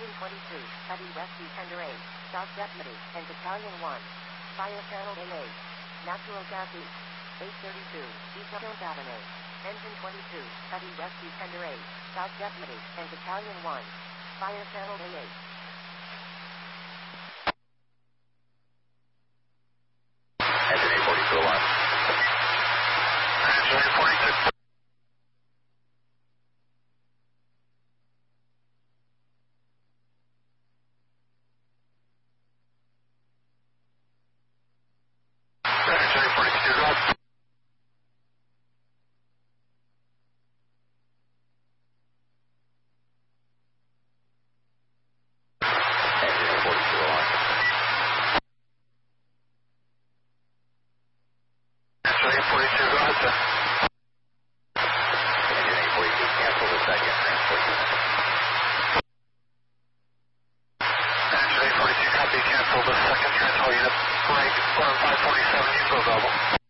Engine 22, Heavy Rescue Tender 8, South Deputy, and Battalion 1. Fire Channel A8. Natural Gas East. 832, East Jones Avenue. Engine 22, Heavy Rescue Tender 8, South Deputy, and Battalion 1. Fire Channel A8. Engine 842 alive. Engine 842. Engine 842 go. Engine 842, go ahead, sir. Engine 842, cancel the second transport unit. Engine 842, copy, cancel the second transport unit. Break, 547, you go double.